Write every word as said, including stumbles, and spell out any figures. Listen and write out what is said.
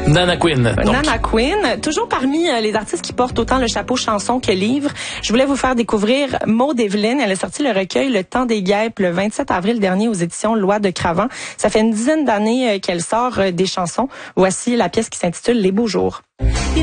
Nana Queen. Donc. Nana Queen, toujours parmi euh, les artistes qui portent autant le chapeau chanson que livre. Je voulais vous faire découvrir Maude Evelyne. Elle a sorti le recueil Le Temps des Guêpes le vingt-sept avril dernier aux éditions Loi de Cravant. Ça fait une dizaine d'années euh, qu'elle sort euh, des chansons. Voici la pièce qui s'intitule Les Beaux Jours.